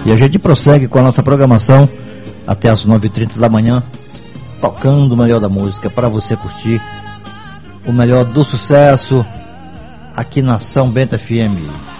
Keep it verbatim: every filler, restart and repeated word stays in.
E a gente prossegue com a nossa programação até as nove e trinta da manhã, tocando o melhor da música para você curtir o melhor do sucesso aqui na São Bento F M.